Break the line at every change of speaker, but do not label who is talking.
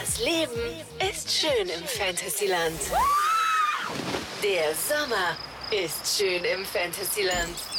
Das Leben ist schön im Fantasyland. Der Sommer ist schön im Fantasyland.